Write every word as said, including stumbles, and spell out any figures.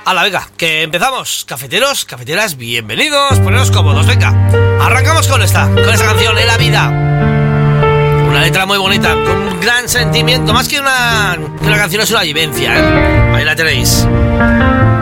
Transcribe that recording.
Hala, venga, que empezamos. Cafeteros, cafeteras, bienvenidos, poneros cómodos, venga. Arrancamos con esta, con esta canción, En la vida. Una letra muy bonita, con un gran sentimiento, más que una, que una canción, es una vivencia, ¿eh? Ahí la tenéis.